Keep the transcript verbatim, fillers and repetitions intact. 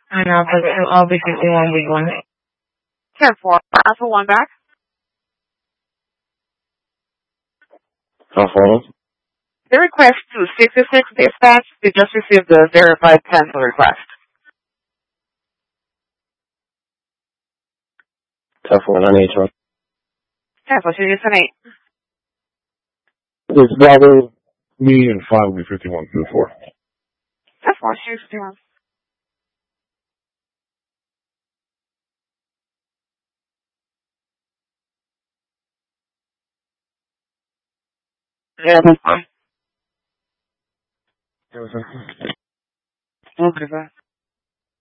And Alpha, I'll be fifty-one week one. ten four, Alpha one back. Alpha. The request to sixty-six dispatch, they just received the verified cancel request. ten four, nine eight one. ten four, she's an eight. It's Bravo, me, and five will be fifty-one two four. ten four, she's fifty-one. Yeah, that's fine. Yeah, Okay, bye.